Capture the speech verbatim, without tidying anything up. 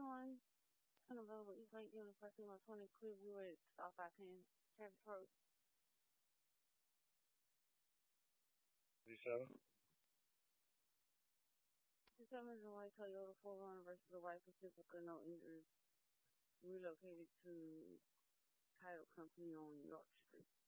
one, unavailable East Lake Unit Parking Lot twenty, Clearwood, South I ten, Travis Road. thirty-seven. Seven is a white Toyota four runner versus a white Pacifica, no injuries. Relocated to Title Company on York Street.